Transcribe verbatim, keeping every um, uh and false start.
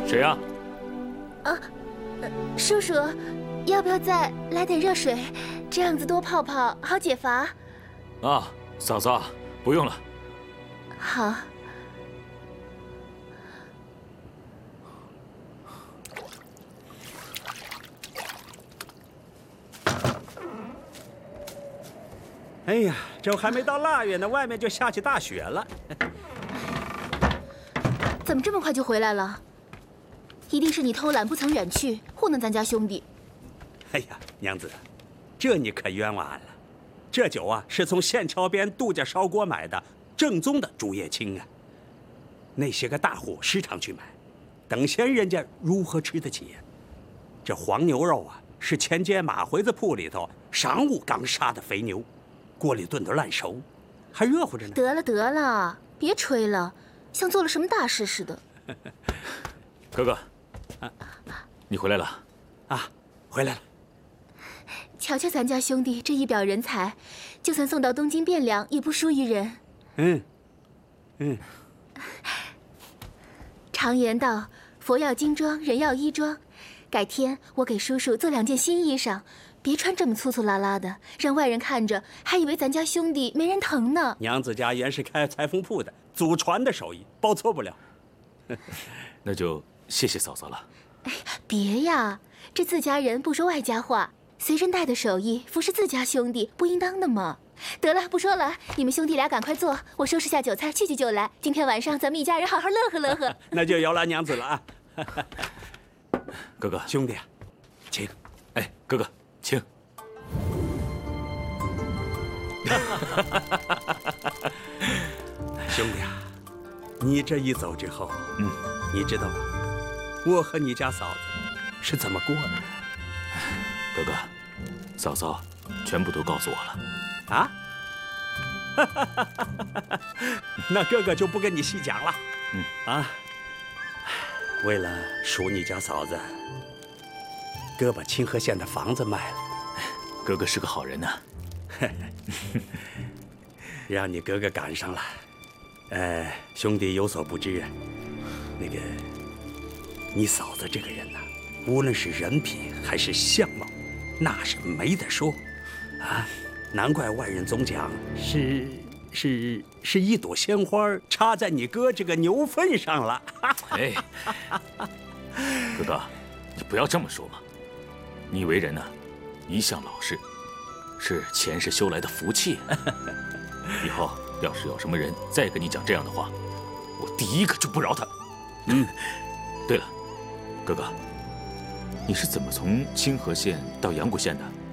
谁呀？ 啊，叔叔，要不要再来点热水？这样子多泡泡，好解乏。 啊，嫂子，不用了。 好。 哎呀，这还没到腊月呢，外面就下起大雪了。 怎么这么快就回来了？一定是你偷懒不曾远去，糊弄咱家兄弟。 哎呀，娘子，这你可冤枉俺了。这酒啊，是从县桥边杜家烧锅买的，正宗的竹叶青啊。那些个大户时常去买，等闲人家如何吃得起呀？这黄牛肉啊，是前街马回子铺里头晌午刚杀的肥牛。锅里炖得烂熟，还热乎着呢。 得了得了，别吹了，像做了什么大事似的。 哥哥，啊，你回来了。 啊，回来了。 瞧瞧咱家兄弟这一表人才，就算送到东京汴梁，也不输于人。 嗯，嗯。 常言道，佛要金装，人要衣装。改天我给叔叔做两件新衣裳。别穿这么粗粗拉拉的，让外人看着还以为咱家兄弟没人疼呢。 娘子家原是开裁缝铺的，祖传的手艺，包错不了。 那就谢谢嫂嫂了。 哎，别呀，这自家人不说外家话，随身带的手艺服侍自家兄弟，不应当的吗？得了，不说了，你们兄弟俩赶快坐，我收拾下酒菜，去去就来。今天晚上咱们一家人好好乐呵乐呵。 那就由劳娘子了啊。 哥哥， 兄弟啊，请。 哎，哥哥。请。 兄弟啊，你这一走之后， 嗯， 你知道吗？我和你家嫂子是怎么过的？ 哥哥，嫂嫂全部都告诉我了。 啊？那哥哥就不跟你细讲了。 嗯啊，为了赎你家嫂子。哥把清河县的房子卖了， 哥哥是个好人呐、啊， 让你哥哥赶上了。呃，兄弟有所不知啊，那个你嫂子这个人呐、啊，无论是人品还是相貌，那是没得说啊。难怪外人总讲是是是一朵鲜花插在你哥这个牛粪上了。 哎，哥哥，你不要这么说嘛。你为人呢、啊，一向老实，是前世修来的福气。以后要是有什么人再跟你讲这样的话，我第一个就不饶他。嗯，对了，哥哥，你是怎么从清河县到阳谷县的？